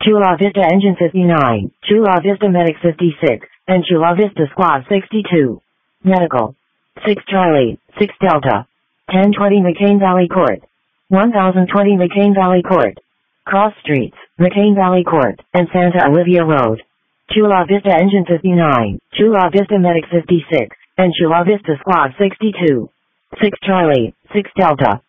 Chula Vista Engine 59, Chula Vista Medic 56, and Chula Vista Squad 62. Medical. 6 Charlie, 6 Delta. 1020 McCain Valley Court. 1020 McCain Valley Court. Cross Streets, McCain Valley Court, and Santa Olivia Road. Chula Vista Engine 59, Chula Vista Medic 56, and Chula Vista Squad 62. 6 Charlie, 6 Delta.